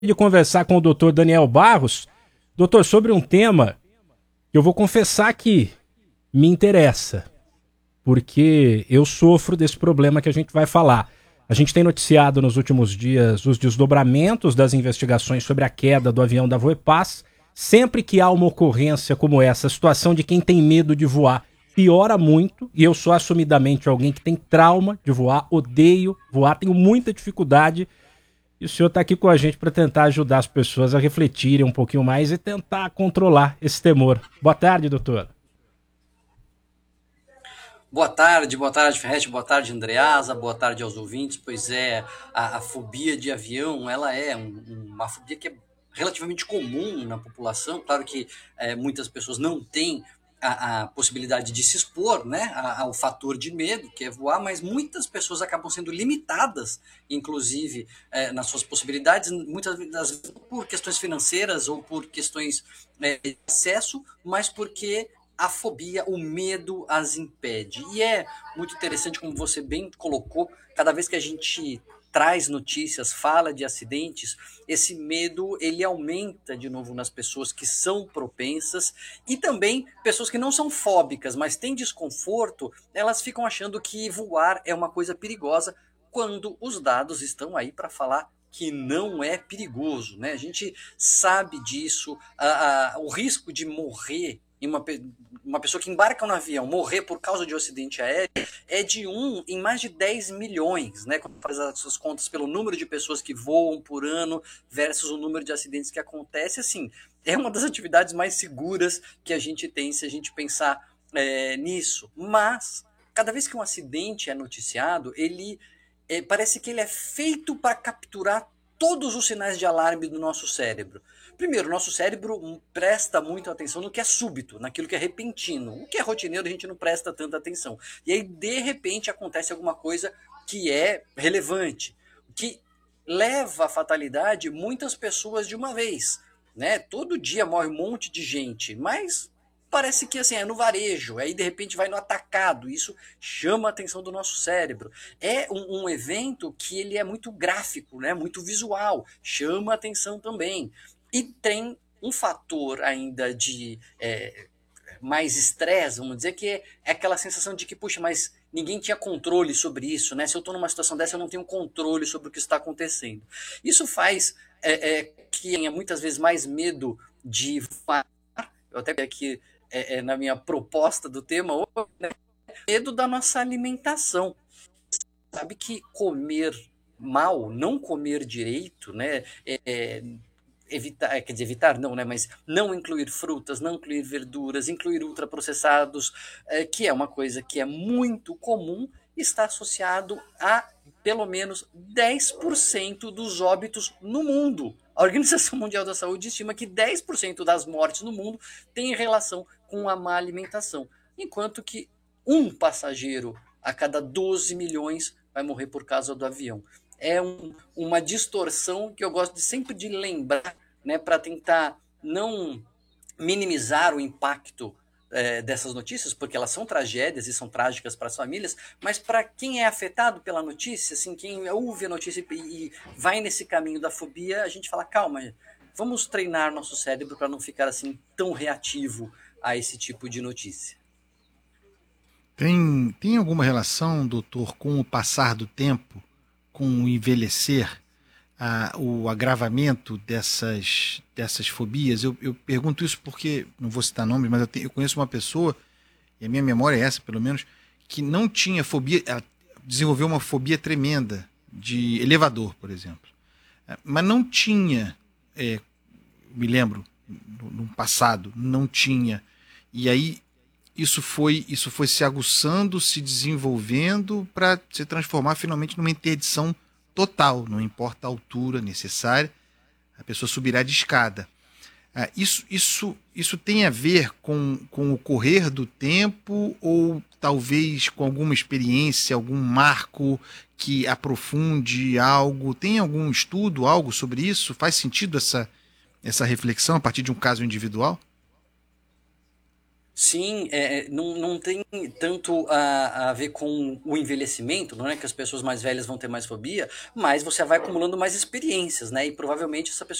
De conversar com o doutor Daniel Barros, doutor, sobre um tema que eu vou confessar que me interessa, porque eu sofro desse problema que a gente vai falar. A gente tem noticiado nos últimos dias os desdobramentos das investigações sobre a queda do avião da Voepaz. Sempre que há uma ocorrência como essa, a situação de quem tem medo de voar piora muito, e eu sou assumidamente alguém que tem trauma de voar, odeio voar, tenho muita dificuldade. E o senhor está aqui com a gente para tentar ajudar as pessoas a refletirem um pouquinho mais e tentar controlar esse temor. Boa tarde, doutor. Boa tarde, Ferretti, boa tarde, Andreasa, boa tarde aos ouvintes. Pois é, a fobia de avião, ela é uma fobia que é relativamente comum na população. Claro que muitas pessoas não têm a possibilidade de se expor, né, ao fator de medo, que é voar, mas muitas pessoas acabam sendo limitadas, inclusive, nas suas possibilidades, muitas das vezes por questões financeiras ou por questões de acesso, mas porque a fobia, o medo as impede. E é muito interessante, como você bem colocou, cada vez que a gente traz notícias, fala de acidentes, esse medo ele aumenta de novo nas pessoas que são propensas e também pessoas que não são fóbicas, mas têm desconforto, elas ficam achando que voar é uma coisa perigosa, quando os dados estão aí para falar que não é perigoso, né? A gente sabe disso, o risco de morrer em uma pessoa que embarca no avião morrer por causa de um acidente aéreo é de 1 em mais de 10 milhões, né? Quando faz as suas contas pelo número de pessoas que voam por ano versus o número de acidentes que acontece, assim, é uma das atividades mais seguras que a gente tem se a gente pensar nisso. Mas, cada vez que um acidente é noticiado, ele parece que ele é feito para capturar todos os sinais de alarme do nosso cérebro. Primeiro, o nosso cérebro presta muita atenção no que é súbito, naquilo que é repentino. O que é rotineiro a gente não presta tanta atenção. E aí, de repente, acontece alguma coisa que é relevante, que leva à fatalidade muitas pessoas de uma vez, né? Todo dia morre um monte de gente, mas parece que assim, é no varejo, aí de repente vai no atacado, isso chama a atenção do nosso cérebro. É um evento que ele é muito gráfico, né? Muito visual, chama a atenção também. E tem um fator ainda de mais estresse, vamos dizer, que é aquela sensação de que, puxa, mas ninguém tinha controle sobre isso, né? Se eu estou numa situação dessa, eu não tenho controle sobre o que está acontecendo. Isso faz que tenha muitas vezes mais medo de voar. Eu até aqui na minha proposta do tema, né? Medo da nossa alimentação. Sabe que comer mal, não comer direito, né? Evitar não, né? Mas não incluir frutas, não incluir verduras, incluir ultraprocessados, que é uma coisa que é muito comum, está associado a pelo menos 10% dos óbitos no mundo. A Organização Mundial da Saúde estima que 10% das mortes no mundo tem relação com a má alimentação, enquanto que um passageiro a cada 12 milhões vai morrer por causa do avião. É uma distorção que eu gosto sempre de lembrar, né, para tentar não minimizar o impacto dessas notícias, porque elas são tragédias e são trágicas para as famílias, mas para quem é afetado pela notícia, assim, quem ouve a notícia e vai nesse caminho da fobia, a gente fala, calma, vamos treinar nosso cérebro para não ficar assim tão reativo a esse tipo de notícia. Tem alguma relação, doutor, com o passar do tempo, com o envelhecer, o agravamento dessas fobias? Eu pergunto isso porque, não vou citar nome, mas eu conheço uma pessoa, e a minha memória é essa, pelo menos, que não tinha fobia, ela desenvolveu uma fobia tremenda de elevador, por exemplo. Mas não tinha, me lembro, no passado, não tinha. E aí isso foi se aguçando, se desenvolvendo para se transformar finalmente numa interdição total, não importa a altura necessária, a pessoa subirá de escada. Isso tem a ver com o correr do tempo ou talvez com alguma experiência, algum marco que aprofunde algo? Tem algum estudo, algo sobre isso? Faz sentido essa reflexão a partir de um caso individual? Sim, não tem tanto a ver com o envelhecimento, não é que as pessoas mais velhas vão ter mais fobia, mas você vai acumulando mais experiências, né? E provavelmente essa pessoa